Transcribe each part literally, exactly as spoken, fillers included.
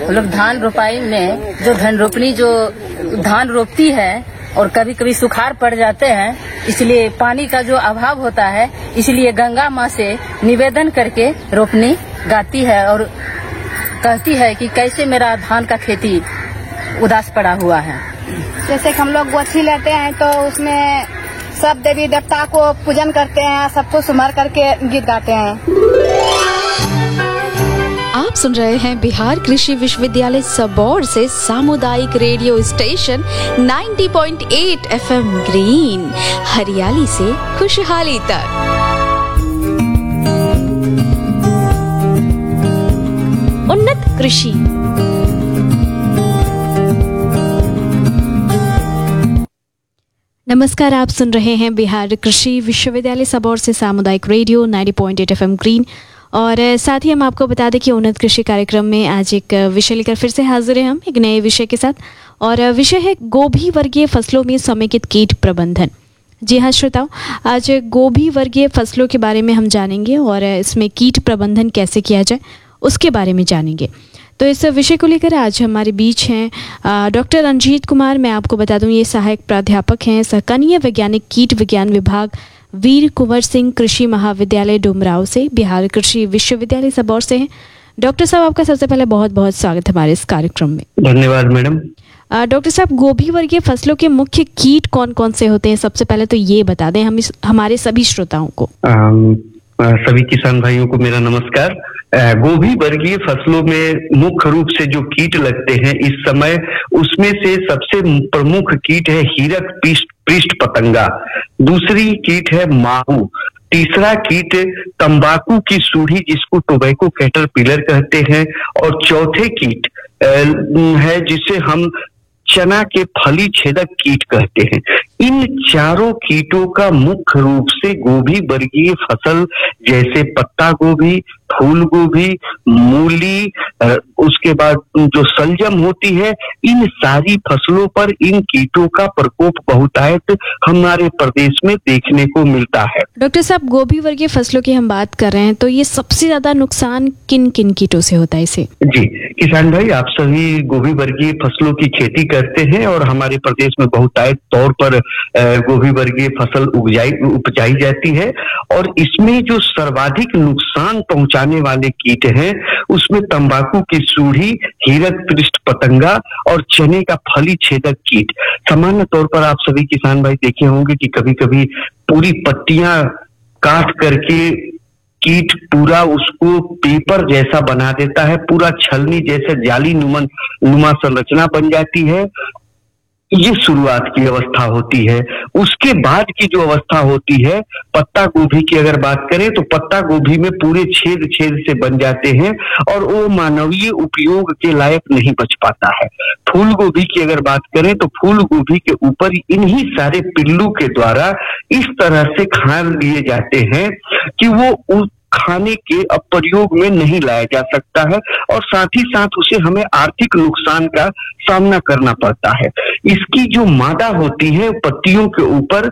हम लोग धान रोपाई में जो धन रोपनी जो धान रोपती है और कभी कभी सुखाड़ पड़ जाते हैं, इसलिए पानी का जो अभाव होता है, इसलिए गंगा माँ से निवेदन करके रोपनी गाती है और कहती है कि कैसे मेरा धान का खेती उदास पड़ा हुआ है। जैसे कि हम लोग गोछी लेते हैं तो उसमें सब देवी देवता को पूजन करते हैं, सबको सुमर करके गीत गाते हैं। आप सुन रहे हैं बिहार कृषि विश्वविद्यालय सबौर से सामुदायिक रेडियो स्टेशन नब्बे पॉइंट आठ एफएम ग्रीन, हरियाली से खुशहाली तक। उन्नत कृषि। नमस्कार, आप सुन रहे हैं बिहार कृषि विश्वविद्यालय सबौर से सामुदायिक रेडियो नब्बे पॉइंट आठ एफएम ग्रीन। और साथ ही हम आपको बता दें कि उन्नत कृषि कार्यक्रम में आज एक विषय लेकर फिर से हाजिर हैं हम एक नए विषय के साथ, और विषय है गोभी वर्गीय फसलों में समेकित कीट प्रबंधन। जी हाँ श्रोताओं, आज गोभी वर्गीय फसलों के बारे में हम जानेंगे और इसमें कीट प्रबंधन कैसे किया जाए उसके बारे में जानेंगे। तो इस विषय को लेकर आज हमारे बीच हैं डॉक्टर रंजीत कुमार। मैं आपको बता दूं ये सहायक प्राध्यापक हैं सहकनीय वैज्ञानिक कीट विज्ञान विभाग वीर कुंवर सिंह कृषि महाविद्यालय डुमराव से, बिहार कृषि विश्वविद्यालय सबौर से हैं। डॉक्टर साहब, आपका सबसे पहले बहुत बहुत स्वागत हमारे इस कार्यक्रम में। धन्यवाद मैडम। डॉक्टर साहब, गोभी वर्गीय फसलों के मुख्य कीट कौन कौन से होते हैं, सबसे पहले तो ये बता दें हम इस, हमारे सभी श्रोताओं को। आम, सभी किसान भाइयों को मेरा नमस्कार। गोभी वर्गीय फसलों में मुख्य रूप से जो कीट लगते हैं इस समय, उसमें से सबसे प्रमुख कीट है हीरक पृष्ठ पतंगा, दूसरी कीट है माहू, तीसरा कीट तंबाकू की सूढ़ी जिसको टोबैको कैटरपिलर कहते हैं, और चौथे कीट है जिसे हम चना के फली छेदक कीट कहते हैं। इन चारों कीटों का मुख्य रूप से गोभी वर्गीय फसल जैसे पत्ता गोभी, फूल गोभी, मूली, उसके बाद जो सलजम होती है, इन सारी फसलों पर इन कीटों का प्रकोप बहुतायत हमारे प्रदेश में देखने को मिलता है। डॉक्टर साहब, गोभी वर्गीय फसलों की हम बात कर रहे हैं तो ये सबसे ज्यादा नुकसान किन किन कीटों से होता है इसे? जी किसान भाई, आप सभी गोभी वर्गीय फसलों की खेती करते हैं और हमारे प्रदेश में बहुतायत तौर पर गोभी वर्गीय फसल उपजाई उपजाई जाती है, और इसमें जो सर्वाधिक नुकसान पहुंचाने वाले कीट हैं उसमें तंबाकू की सूढ़ी, हीरक पृष्ठ पतंगा और चने का फली छेदक कीट। सामान्य तौर पर आप सभी किसान भाई देखे होंगे कि कभी कभी पूरी पत्तियां काट करके कीट पूरा उसको पेपर जैसा बना देता है, पूरा छलनी जैसे जाली नुमन नुमा संरचना बन जाती है। ये शुरुआत की अवस्था होती है। उसके बाद की जो अवस्था होती है, पत्ता गोभी की अगर बात करें तो पत्ता गोभी में पूरे छेद छेद से बन जाते हैं और वो मानवीय उपयोग के लायक नहीं बच पाता है। फूल गोभी की अगर बात करें तो फूल गोभी के ऊपर इन्हीं सारे पिल्लू के द्वारा इस तरह से खान लिए जाते हैं कि वो उस खाने के अब प्रयोग में नहीं लाया जा सकता है, और साथ ही साथ उसे हमें आर्थिक नुकसान का सामना करना पड़ता है। इसकी जो मादा होती है पत्तियों के ऊपर,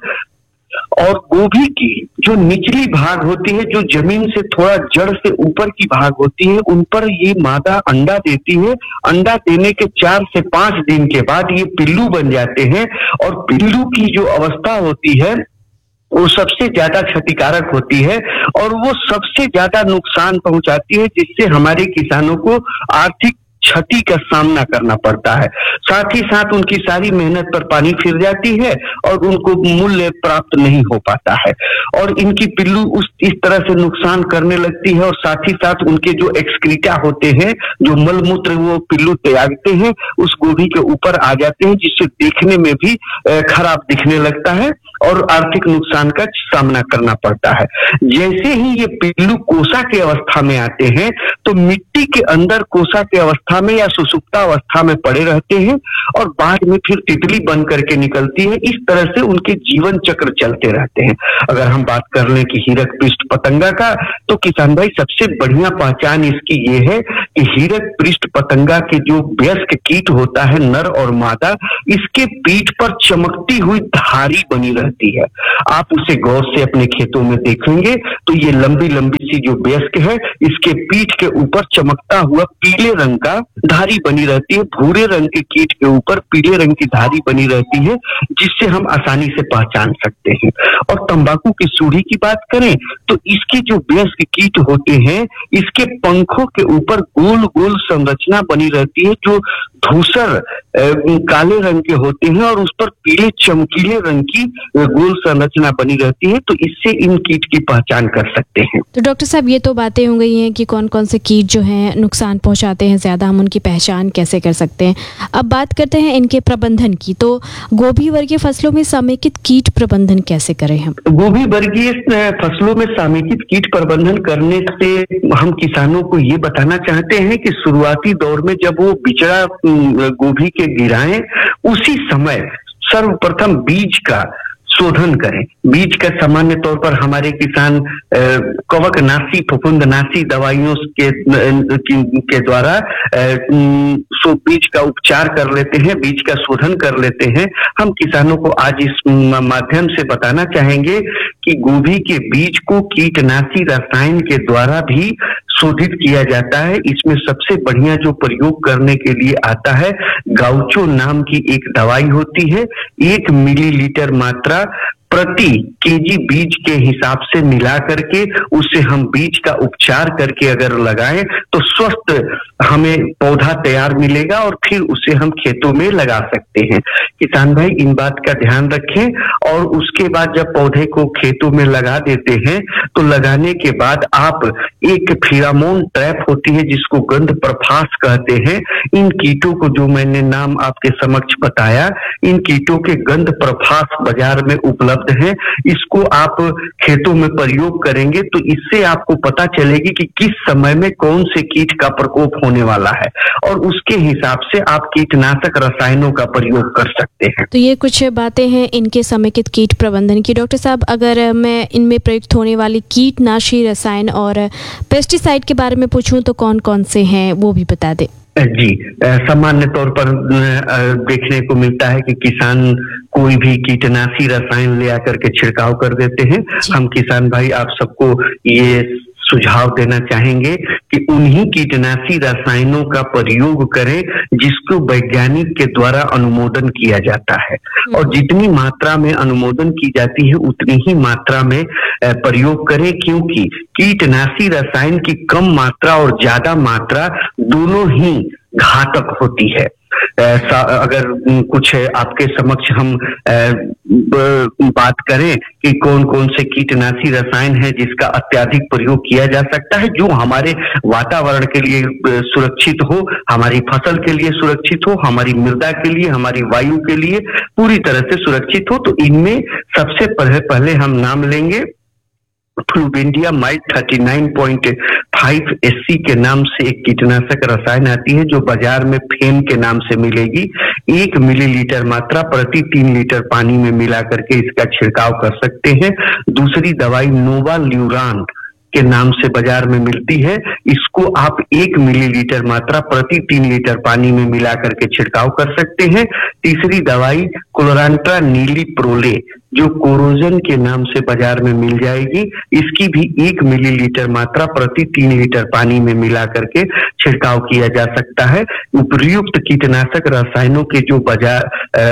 और गोभी की जो निचली भाग होती है, जो जमीन से थोड़ा जड़ से ऊपर की भाग होती है, उन पर ये मादा अंडा देती है। अंडा देने के चार से पांच दिन के बाद ये पिल्लू बन जाते हैं, और पिल्लू की जो अवस्था होती है वो सबसे ज्यादा क्षतिकारक होती है और वो सबसे ज्यादा नुकसान पहुंचाती है, जिससे हमारे किसानों को आर्थिक क्षति का सामना करना पड़ता है। साथ ही साथ उनकी सारी मेहनत पर पानी फिर जाती है और उनको मूल्य प्राप्त नहीं हो पाता है, और इनकी पिल्लू उस इस तरह से नुकसान करने लगती है। और साथ ही साथ उनके जो एक्सक्रीटा होते हैं, जो मलमूत्र वो पिल्लू त्यागते हैं, उस गोभी के ऊपर आ जाते हैं, जिससे देखने में भी खराब दिखने लगता है और आर्थिक नुकसान का सामना करना पड़ता है। जैसे ही ये पिल्लू कोसा के अवस्था में आते हैं तो मिट्टी के अंदर कोसा के अवस्था में या सुसुप्ता अवस्था में पड़े रहते हैं और बाद में फिर तितली बन करके निकलती है। इस तरह से उनके जीवन चक्र चलते रहते हैं। अगर हम बात कर लें कि हीरक पृष्ठ पतंगा का, तो किसान भाई सबसे बढ़िया पहचान इसकी ये है कि हीरक पृष्ठ पतंगा के जो वयस्क कीट होता है, नर और मादा, इसके पीठ पर चमकती हुई धारी बनी रहती रहती है। आप उसे गौर से अपने खेतों में देखेंगे तो ये लंबी लंबी सी जो वयस्क है, इसके पीठ के ऊपर चमकता हुआ पीले रंग का धारी बनी रहती है। भूरे रंग के कीट के ऊपर पीले रंग की धारी बनी रहती है, जिससे हम आसानी से पहचान सकते हैं। और तंबाकू की सूढ़ी की बात करें तो इसके जो वयस्क कीट होते हैं, इसके पंखों के ऊपर गोल गोल संरचना बनी रहती है जो धूसर काले रंग के होते हैं और उस पर पीले चमकीले रंग की गोल संरचना बनी रहती है। तो इससे इन कीट की पहचान कर सकते हैं। तो डॉक्टर साहब, ये तो बातें हो गई हैं कि कौन कौन से कीट जो हैं नुकसान पहुंचाते हैं ज्यादा, हम उनकी पहचान कैसे कर सकते हैं। अब बात करते हैं इनके प्रबंधन की। तो गोभी वर्गीय फसलों में समेकित कीट प्रबंधन कैसे करें हम? गोभी वर्गीय फसलों में समेकित कीट प्रबंधन करने से हम किसानों को ये बताना चाहते हैं कि शुरुआती दौर में जब वो बिचड़ा गोभी के गिराएं, उसी समय सर्वप्रथम बीज का शोधन करें। बीज का सामान्य तौर पर हमारे किसान कवकनाशी, फफूंदनाशी दवाइयों के के द्वारा सो बीज का उपचार कर लेते हैं, बीज का शोधन कर लेते हैं। हम किसानों को आज इस माध्यम से बताना चाहेंगे कि गोभी के बीज को कीटनाशी रसायन के द्वारा भी शोधित किया जाता है। इसमें सबसे बढ़िया जो प्रयोग करने के लिए आता है, गाउचो नाम की एक दवाई होती है। एक मिलीलीटर मात्रा प्रति केजी बीज के हिसाब से मिला करके उससे हम बीज का उपचार करके अगर लगाएं तो स्वस्थ हमें पौधा तैयार मिलेगा और फिर उसे हम खेतों में लगा सकते हैं। किसान भाई इन बात का ध्यान रखें और उसके बाद जब पौधे को खेतों में लगा देते हैं तो लगाने के बाद आप एक फेरोमोन ट्रैप होती है जिसको गंध प्रफास कहते हैं। इन कीटों को जो मैंने नाम आपके समक्ष बताया, इन कीटों के गंध प्रफास बाजार में उपलब्ध है। इसको आप खेतों में प्रयोग करेंगे तो इससे आपको पता चलेगी कि किस समय में कौन से कीट का प्रकोप होने वाला है और उसके हिसाब से आप कीटनाशक रसायनों का प्रयोग कर सकते हैं। तो ये कुछ बातें हैं इनके समेकित कीट प्रबंधन की। डॉक्टर साहब, अगर मैं इनमें प्रयुक्त होने वाली कीटनाशी रसायन और पेस्टिसाइड के बारे में पूछूं तो कौन कौन से हैं वो भी बता दें। जी, सामान्य तौर पर देखने को मिलता है कि किसान कोई भी कीटनाशी रसायन ले आकर के छिड़काव कर देते हैं। हम किसान भाई आप सबको ये सुझाव देना चाहेंगे कि उन्हीं कीटनाशी रसायनों का प्रयोग करें जिसको वैज्ञानिक के द्वारा अनुमोदन किया जाता है और जितनी मात्रा में अनुमोदन की जाती है उतनी ही मात्रा में प्रयोग करें, क्योंकि कीटनाशी रसायन की कम मात्रा और ज्यादा मात्रा दोनों ही घातक होती है। अगर कुछ आपके समक्ष हम बात करें कि कौन कौन से कीटनाशी रसायन है जिसका अत्यधिक प्रयोग किया जा सकता है, जो हमारे वातावरण के लिए सुरक्षित हो, हमारी फसल के लिए सुरक्षित हो, हमारी मृदा के लिए, हमारी वायु के लिए पूरी तरह से सुरक्षित हो, तो इनमें सबसे पहले पहले हम नाम लेंगे फ्लूवेंडिया might thirty nine point five SC के नाम से एक कीटनाशक रसायन आती है जो बाजार में फेम के नाम से मिलेगी। एक मिलीलीटर मात्रा प्रति तीन लीटर पानी में मिला करके इसका छिड़काव कर सकते हैं। दूसरी दवाई नोवा ल्यूरान के नाम से बाजार में मिलती है। इसको आप एक मिलीलीटर मात्रा प्रति तीन लीटर पानी में मिला करके छिड़काव कर सकते हैं। तीसरी दवाई क्लोरांट्रा नीली प्रोले जो कोरोजन के नाम से बाजार में मिल जाएगी, इसकी भी एक मिलीलीटर मात्रा प्रति तीन लीटर पानी में मिला करके छिड़काव किया जा सकता है। उपयुक्त कीटनाशक रसायनों के जो बाजार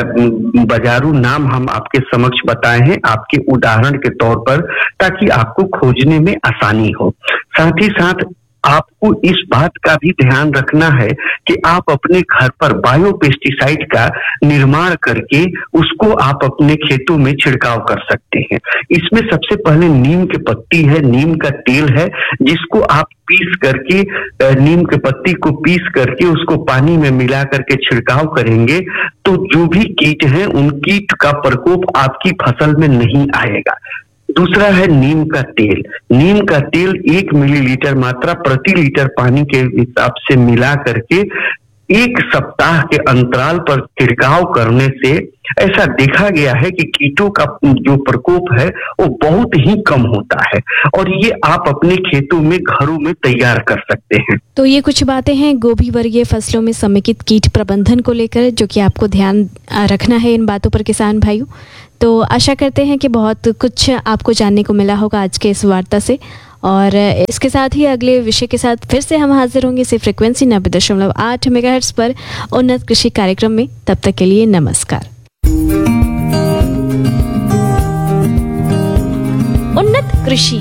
बाजारू नाम हम आपके समक्ष बताए हैं आपके उदाहरण के तौर पर, ताकि आपको खोजने में आसानी हो। साथ ही साथ आपको इस बात का भी ध्यान रखना है कि आप अपने घर पर बायो पेस्टिसाइड का निर्माण करके उसको आप अपने खेतों में छिड़काव कर सकते हैं। इसमें सबसे पहले नीम की पत्ती है, नीम का तेल है, जिसको आप पीस करके, नीम के पत्ती को पीस करके उसको पानी में मिला करके छिड़काव करेंगे तो जो भी कीट हैं उन कीट का प्रकोप आपकी फसल में नहीं आएगा। दूसरा है नीम का तेल। नीम का तेल एक मिलीलीटर मात्रा प्रति लीटर पानी के हिसाब से मिला करके एक सप्ताह के अंतराल पर छिड़काव करने से ऐसा देखा गया है कि कीटों का जो प्रकोप है वो बहुत ही कम होता है और ये आप अपने खेतों में, घरों में तैयार कर सकते हैं। तो ये कुछ बातें हैं गोभी वर्गीय फसलों में समेकित कीट प्रबंधन को लेकर जो कि आपको ध्यान रखना है इन बातों पर किसान भाइयों। तो आशा करते हैं कि बहुत कुछ आपको जानने को मिला होगा आज के इस वार्ता से। और इसके साथ ही अगले विषय के साथ फिर से हम हाजिर होंगे इसी फ्रिक्वेंसी नब्बे दशमलव आठ मेगाहर्ट्ज पर उन्नत कृषि कार्यक्रम में। तब तक के लिए नमस्कार। उन्नत कृषि।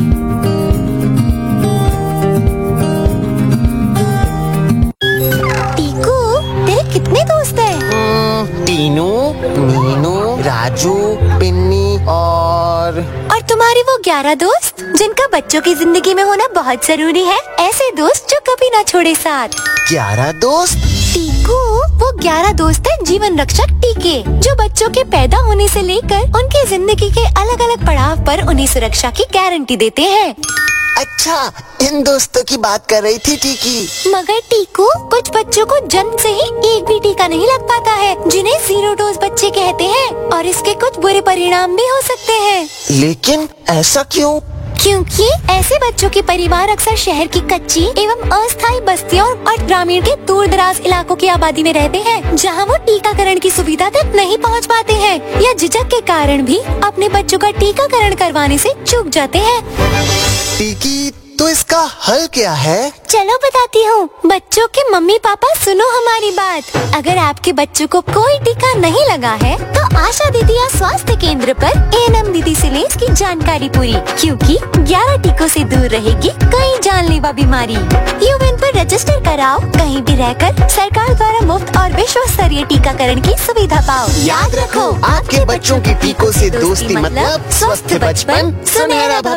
टीकू, तेरे कितने दोस्त हैं? टीनू, मीनू, राजू, पिन्नी और और तुम्हारे वो ग्यारह दोस्त जिनका बच्चों की जिंदगी में होना बहुत जरूरी है, ऐसे दोस्त जो कभी ना छोड़े साथ। ग्यारह दोस्त? टीकू, वो ग्यारह दोस्त हैं जीवन रक्षक टीके, जो बच्चों के पैदा होने से लेकर उनकी जिंदगी के अलग अलग पड़ाव पर उन्हें सुरक्षा की गारंटी देते हैं। अच्छा, इन दोस्तों की बात कर रही थी टीकी। मगर टीकू, कुछ बच्चों को जन्म से ही एक भी टीका नहीं लग पाता है, जिन्हें जीरो डोज बच्चे कहते हैं, और इसके कुछ बुरे परिणाम भी हो सकते हैं। लेकिन ऐसा क्यों? क्योंकि ऐसे बच्चों के परिवार अक्सर शहर की कच्ची एवं अस्थायी बस्तियों और ग्रामीण के दूर दराज इलाकों की आबादी में रहते हैं, जहां वो टीकाकरण की सुविधा तक नहीं पहुंच पाते हैं, या झिझक के कारण भी अपने बच्चों का टीकाकरण करवाने से चूक जाते हैं। टीकी, तो इसका हल क्या है? चलो बताती हूँ। बच्चों के मम्मी पापा सुनो हमारी बात। अगर आपके बच्चों को कोई टीका नहीं लगा है तो आशा दीदी या स्वास्थ्य केंद्र पर एएनएम दीदी से ले इसकी जानकारी पूरी, क्योंकि ग्यारह टीकों से दूर रहेगी कई जानलेवा बीमारी। यूएन पर रजिस्टर कराओ, कहीं भी रहकर सरकार द्वारा मुफ्त और विश्व स्तरीय टीकाकरण की सुविधा पाओ। याद रखो, आपके बच्चों की टीकों से दोस्ती मतलब स्वस्थ बचपन, सुनहरा भविष्य।